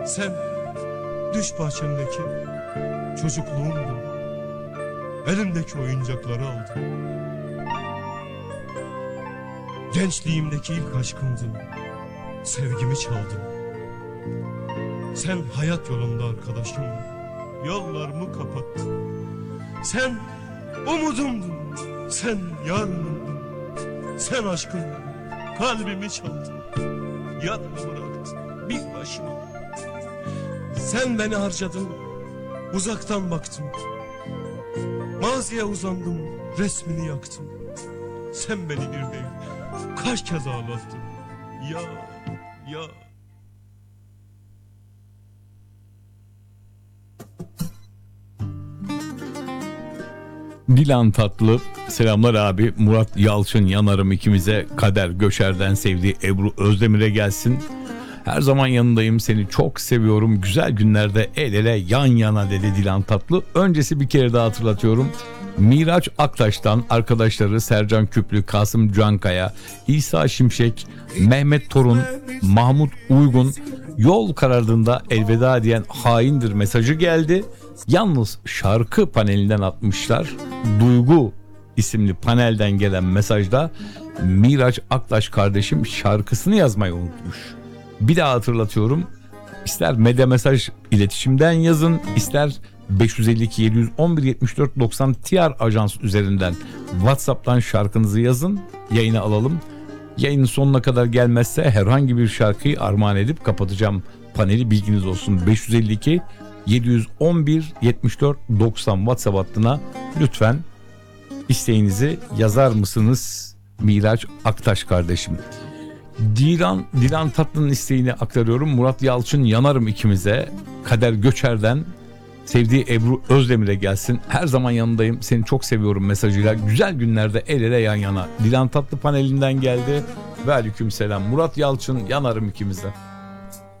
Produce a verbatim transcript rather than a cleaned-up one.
Sen düş bahçemdeki çocukluğumdun. Elimdeki oyuncakları aldın. Gençliğimdeki ilk aşkımdın. Sevgimi çaldın. Sen hayat yolumda arkadaşımdın. Yollarımı kapattın. Sen umudumdun. Sen yarınımdın. Sen aşkımdın. Kalbimi çaldın. Yalnız bıraktın. Bir başıma. Sen beni harcadın. Uzaktan baktım. Maziye uzandım. Resmini yaktım. Sen beni bir değil kaç kez ağlattın. Ya ya. Dilan Tatlı, selamlar abi. Murat Yalçın yanarım ikimize. Kader Göçer'den sevdiği Ebru Özdemir'e gelsin. Her zaman yanındayım, seni çok seviyorum. Güzel günlerde el ele yan yana dedi Dilan Tatlı. Öncesi bir kere daha hatırlatıyorum. Miraç Aktaş'tan arkadaşları Sercan Küplü, Kasım Cankaya, İsa Şimşek, Mehmet Torun, Mahmut Uygun, yol karardığında elveda diyen haindir mesajı geldi. Yalnız şarkı panelinden atmışlar. Duygu isimli panelden gelen mesajda Miraç Aktaş kardeşim şarkısını yazmayı unutmuş. Bir daha hatırlatıyorum. İster medya mesaj iletişimden yazın, ister beş yüz elli iki yedi yüz on bir yetmiş dört doksan T R ajans üzerinden WhatsApp'tan şarkınızı yazın, yayına alalım. Yayının sonuna kadar gelmezse herhangi bir şarkıyı armağan edip kapatacağım paneli, bilginiz olsun. beş yüz elli iki yedi yüz on bir yetmiş dört doksan WhatsApp hattına lütfen isteğinizi yazar mısınız Miraç Aktaş kardeşim? Dilan, Dilan Tatlı'nın isteğini aktarıyorum. Murat Yalçın yanarım ikimize. Kader Göçer'den sevdiği Ebru Özdemir'e gelsin. Her zaman yanındayım, seni çok seviyorum mesajıyla. Güzel günlerde el ele yan yana. Dilan Tatlı panelinden geldi. Ve aleyküm selam. Murat Yalçın yanarım ikimize.